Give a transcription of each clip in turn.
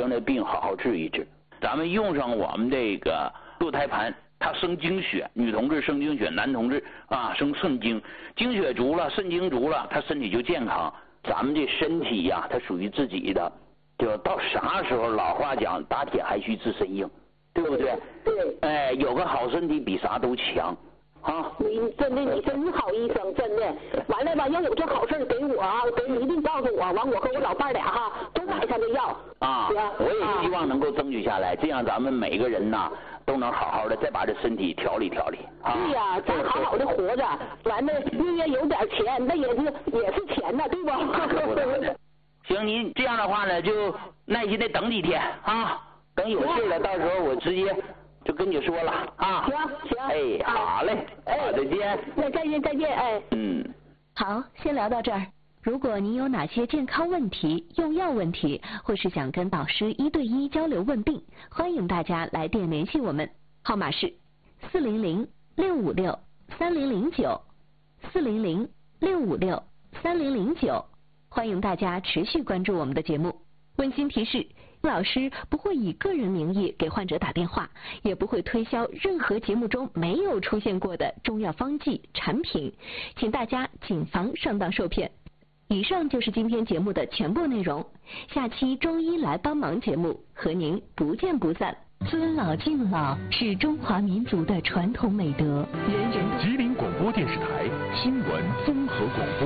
那病好好治一治。咱们用上我们这个堕胎盘，它生精血，女同志生精血，男同志生肾精，精血足了，肾精足了，他身体就健康。咱们这身体呀，它属于自己的，就到啥时候，老话讲，打铁还需自身硬，对不对？ 对。 哎，有个好身体比啥都强。 你真的，你真是好医生，真的。完了吧，要有这好事给我啊，给你一定告诉我，完我和我老伴俩都买他的药我也是希望能够争取下来，这样咱们每个人呐都能好好的再把这身体调理调理。 对呀，咱好好的活着，完了月有点钱，那也是钱呐，对不？ 行，您这样的话呢，就耐心的等几天等有事了，到时候我直接就跟你说了行。 哎，好嘞，好，再见。 再见，哎。 好，先聊到这儿。如果您有哪些健康问题、用药问题，或是想跟导师1对1交流问病，欢迎大家来电联系我们，号码是400-656-3009，400-656-3009。欢迎大家持续关注我们的节目。温馨提示，老师不会以个人名义给患者打电话，也不会推销任何节目中没有出现过的中药方剂产品，请大家谨防上当受骗。以上就是今天节目的全部内容，下期中医来帮忙节目和您不见不散。尊老敬老是中华民族的传统美德，人人吉林广播电视台新闻综合广播。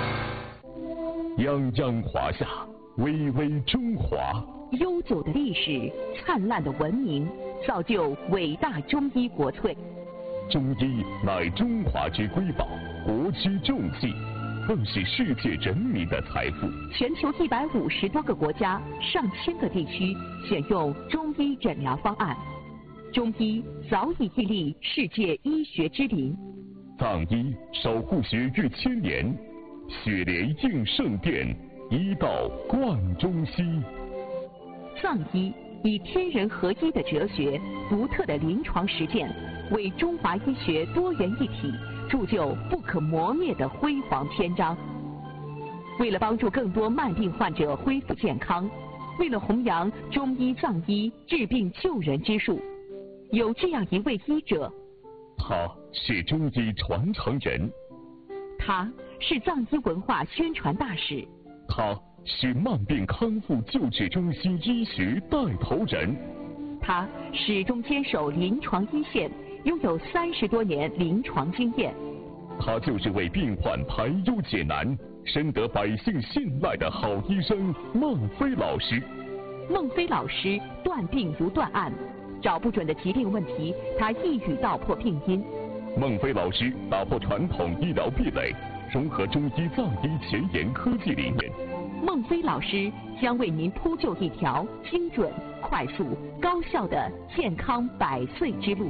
泱泱华夏，巍巍中华。 悠久的历史，灿烂的文明，造就伟大中医国粹。 中医乃中华之瑰宝，国之重器，更是世界人民的财富。 全球150多个国家、上千个地区选用中医诊疗方案，中医早已屹立世界医学之林。 藏医守护学逾1000年，血莲应圣殿，医道贯中西。 藏医以天人合一的哲学、独特的临床实践，为中华医学多元一体铸就不可磨灭的辉煌篇章。为了帮助更多慢病患者恢复健康，为了弘扬中医藏医治病救人之术，有这样一位医者， 他是中医传承人， 他是藏医文化宣传大使， 他是慢病康复救治中心医学带头人， 他始终坚守临床一线，拥有30多年临床经验。 他就是为病患排忧解难、深得百姓信赖的好医生孟非老师。 孟非老师断病如断案，找不准的疾病问题，他一语道破病因。 孟非老师打破传统医疗壁垒，融合中医藏医前沿科技理念。 孟非老师将为您铺就一条精准、快速、高效的健康100岁之路。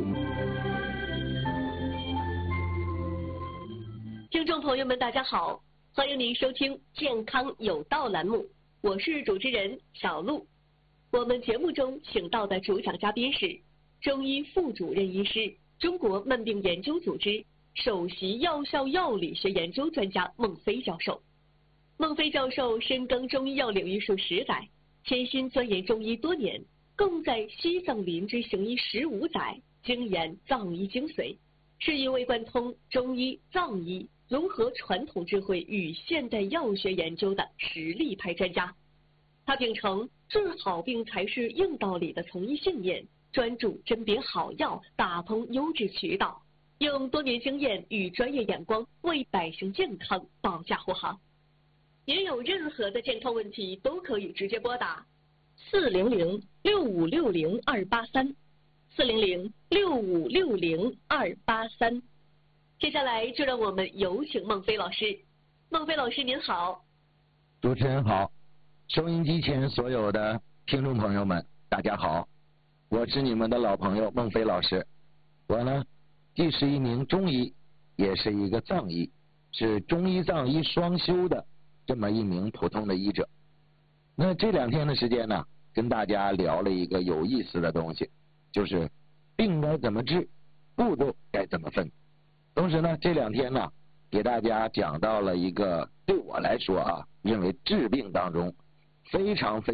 听众朋友们，大家好，欢迎您收听健康有道栏目，我是主持人小璐。我们节目中请到的主讲嘉宾是中医副主任医师、中国慢病研究组织首席药效药理学研究专家孟非教授。孟非教授深耕中医药领域数10载，潜心钻研中医多年，共在西藏林之行医15载，精研藏医精髓，是一位贯通中医、藏医，融合传统智慧与现代药学研究的实力派专家。他秉承治好病才是硬道理的从医信念，专注甄别好药，打通优质渠道，用多年经验与专业眼光为百姓健康保驾护航。您有任何的健康问题都可以直接拨打400-6560-283，400-6560-283。接下来就让我们有请孟非老师。孟非老师您好。 主持人好，收音机前所有的听众朋友们大家好，我是你们的老朋友孟非老师。我呢既是一名中医，也是一个藏医，是中医藏医双修的这么一名普通的医者。那这2天的时间呢，跟大家聊了一个有意思的东西，就是病该怎么治，步骤该怎么分。同时呢，这2天呢，给大家讲到了一个对我来说认为治病当中非常